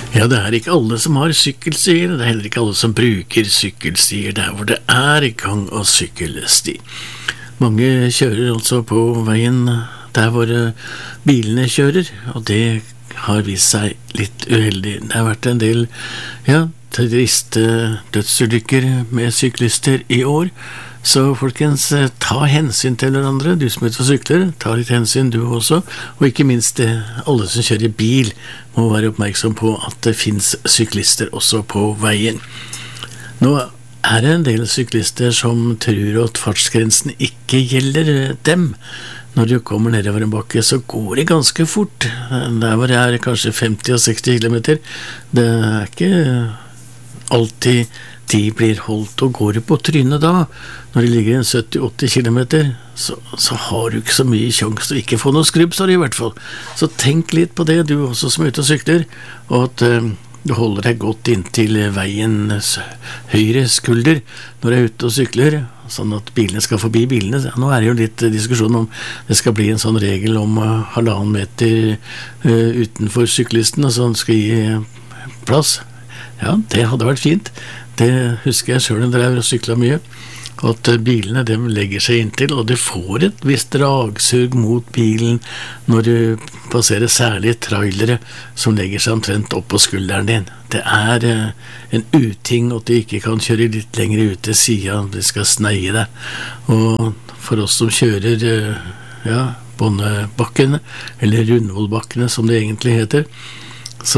Ja, det er ikke alle som har sykkelstier, det er heller ikke alle som bruker sykkelstier der hvor det er gang- og sykkelsti. Mange kjører altså på veien der hvor bilene kjører, og det har vist seg litt uheldig. Det har vært en del, triste dødsulykker med syklister i år, så folkens, ta hensyn til hverandre. Du som er ute og sykler, ta litt hensyn du også, og ikke minst alle som kjører bil må være oppmerksom på at det finnes syklister også på veien. Nå er det en del syklister som tror at fartsgrensen ikke gjelder dem. Når du kommer nedover en bakke, så går det ganske fort. Der hvor det er kanskje 50 og 60 kilometer, det er ikke alltid de blir holdt, og går du på trynet da, når det ligger en 70-80 kilometer, så har du ikke så mye sjans til å ikke få noe skrubbsår i hvert fall. Så tenk litt på det, du også som er ute og sykler, og at du holder deg godt inntil veiens høyre skulder når du er ute og sykler, sånn at bilene skal forbi bilene. Nå er det jo litt diskusjon om det skal bli en sånn regel om 1,5 meter utenfor syklisten, og sånn skal gi plass. Ja, det hadde vært fint. Det husker jeg selv når jeg drev og syklet mye, at bilene dem legger seg inntil, og du får et visst dragsug mot bilen når du passerer særlig trailere som legger seg omtrent opp på skulderen din. Det er en uting at du ikke kan kjøre litt lenger ut til siden, det skal sneie deg. Og for oss som kjører Bondebakkene, eller Rundvollbakkene som det egentlig heter,